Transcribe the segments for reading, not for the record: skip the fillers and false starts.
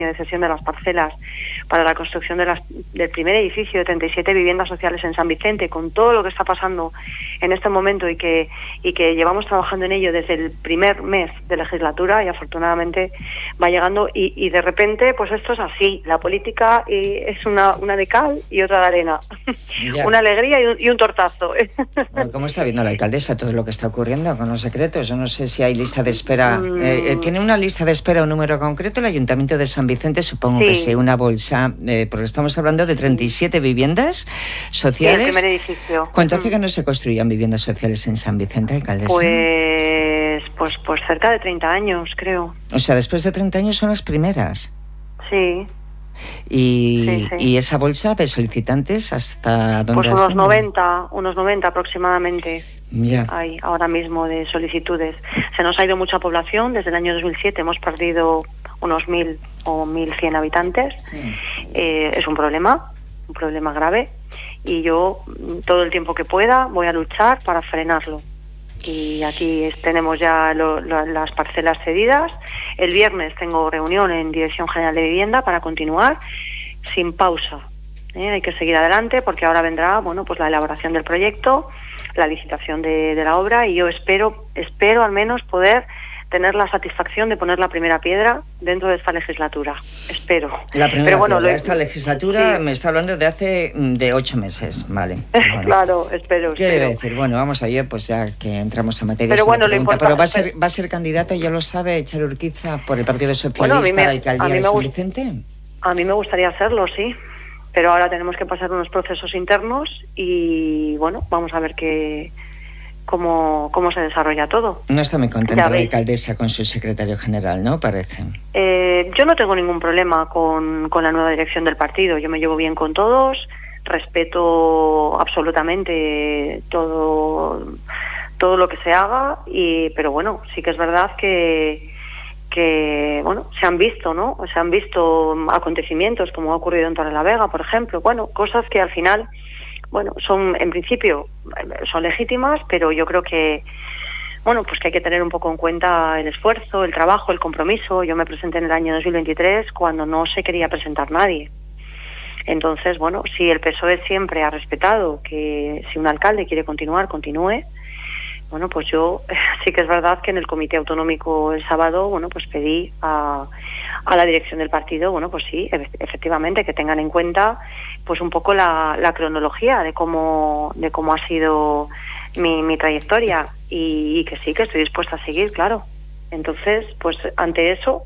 de cesión de las parcelas para la construcción del primer edificio de 37 viviendas sociales en San Vicente, con todo lo que está pasando en este momento y que llevamos trabajando en ello desde el primer mes de legislatura, y afortunadamente va llegando, y de repente pues esto es así, la política es una de cal y otra de arena, una alegría y un tortazo. ¿Cómo está viendo la alcaldesa todo lo que está ocurriendo con los decretos? Yo no sé si hay lista de espera. ¿Tiene una lista de espera, un número concreto? El Ayuntamiento de San Vicente, supongo que sí, una bolsa, porque estamos hablando de 37 viviendas sociales. Sí, el primer edificio. ¿Cuánto hace que no se construían viviendas sociales en San Vicente, alcaldesa? Pues cerca de 30 años, creo. O sea, después de 30 años son las primeras. Sí. ¿Y esa bolsa de solicitantes hasta dónde? Pues unos 90 aproximadamente. Ya. Hay ahora mismo de solicitudes. Se nos ha ido mucha población. Desde el año 2007 hemos perdido unos 1.000 o 1.100 habitantes. Es un problema grave, y yo todo el tiempo que pueda voy a luchar para frenarlo. Y aquí tenemos ya las parcelas cedidas. El viernes tengo reunión en Dirección General de Vivienda para continuar sin pausa. Hay que seguir adelante, porque ahora vendrá pues la elaboración del proyecto, la licitación de la obra, y yo espero al menos poder tener la satisfacción de poner la primera piedra dentro de esta legislatura. Espero. La primera piedra de esta legislatura, sí. Me está hablando de 8 meses, vale. Bueno. Claro, espero. ¿Qué debe decir? Bueno, vamos a ir, pues ya que entramos en materia. Pero bueno, lo importante... ¿Pero va a ser candidata, ya lo sabe, Charo Urquiza, por el Partido Socialista a la alcaldía de San Vicente? A mí me gustaría hacerlo, sí. Pero ahora tenemos que pasar unos procesos internos y, bueno, vamos a ver cómo se desarrolla todo. No está muy contenta la alcaldesa con su secretario general, ¿no? Parece. Yo no tengo ningún problema con la nueva dirección del partido. Yo me llevo bien con todos, respeto absolutamente todo lo que se haga, pero bueno, sí que es verdad que bueno, se han visto acontecimientos como ha ocurrido en Torrelavega, por ejemplo, bueno, cosas que al final, bueno, en principio son legítimas, pero yo creo que, bueno, pues que hay que tener un poco en cuenta el esfuerzo, el trabajo, el compromiso. Yo me presenté en el año 2023 cuando no se quería presentar nadie. Entonces, bueno, si el PSOE siempre ha respetado que si un alcalde quiere continuar, continúe. Bueno, pues yo sí que es verdad que en el comité autonómico el sábado, bueno, pues pedí a la dirección del partido, bueno, pues sí, efectivamente, que tengan en cuenta pues un poco la cronología de cómo ha sido mi trayectoria, y que sí, que estoy dispuesta a seguir, claro. Entonces, pues ante eso,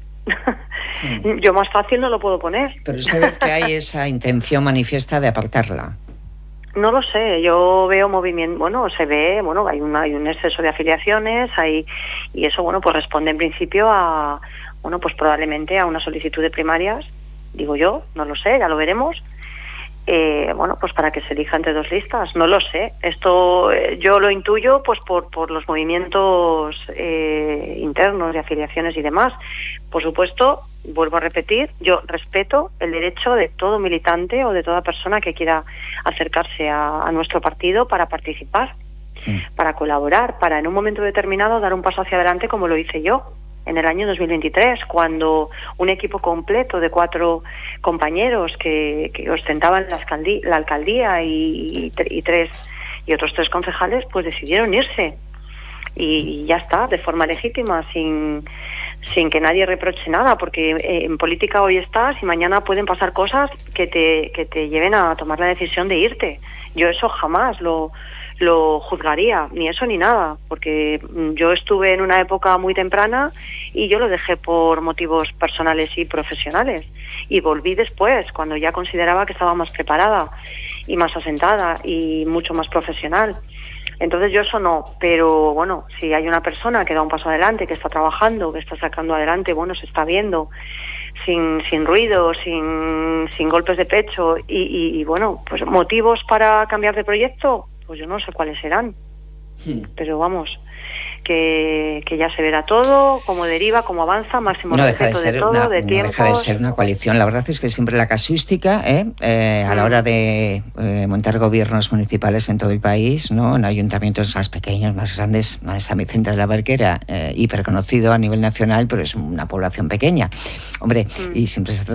yo más fácil no lo puedo poner. Pero ¿sabes que hay esa intención manifiesta de apartarla? No lo sé, yo veo movimiento, hay un exceso de afiliaciones, y eso, bueno, pues responde en principio a, bueno, pues probablemente a una solicitud de primarias, digo yo, no lo sé, ya lo veremos. Bueno, pues para que se elija entre 2 listas, no lo sé. Esto yo lo intuyo pues por los movimientos internos de afiliaciones y demás. Por supuesto, vuelvo a repetir, yo respeto el derecho de todo militante o de toda persona que quiera acercarse a nuestro partido para participar, para colaborar, para en un momento determinado dar un paso hacia adelante, como lo hice yo en el año 2023, cuando un equipo completo de 4 compañeros que ostentaban la alcaldía y otros 3 concejales, pues decidieron irse. Y ya está, de forma legítima, sin que nadie reproche nada, porque en política hoy estás y mañana pueden pasar cosas que te lleven a tomar la decisión de irte. Yo eso jamás lo juzgaría, ni eso ni nada, porque yo estuve en una época muy temprana y yo lo dejé por motivos personales y profesionales, y volví después, cuando ya consideraba que estaba más preparada y más asentada y mucho más profesional. Entonces yo eso no, pero bueno, si hay una persona que da un paso adelante, que está trabajando, que está sacando adelante, bueno, se está viendo, sin ruido, sin golpes de pecho, y bueno, pues motivos para cambiar de proyecto, pues yo no sé cuáles serán. Pero vamos, que ya se verá todo, cómo deriva, cómo avanza, máximo respeto de todo, de tiempo. No deja de ser una coalición. La verdad es que siempre la casuística, a la hora de montar gobiernos municipales en todo el país, ¿no? En ayuntamientos más pequeños, más grandes, San Vicente de la Barquera, hiperconocido a nivel nacional, pero es una población pequeña. Hombre, y siempre se